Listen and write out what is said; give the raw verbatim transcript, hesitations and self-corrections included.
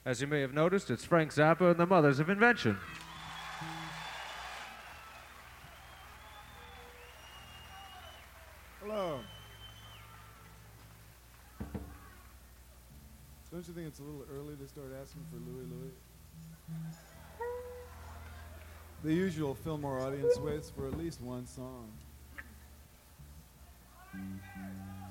As you may have noticed, it's Frank Zappa and the Mothers of Invention. Hello. Don't you think it's a little early to start asking for Louie Louie? The usual Fillmore audience waits for at least one song.